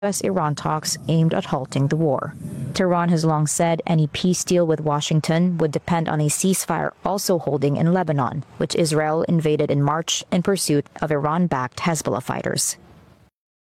US-Iran talks aimed at halting the war. Tehran has long said any peace deal with Washington would depend on a ceasefire also holding in Lebanon, which Israel invaded in March in pursuit of Iran-backed Hezbollah fighters.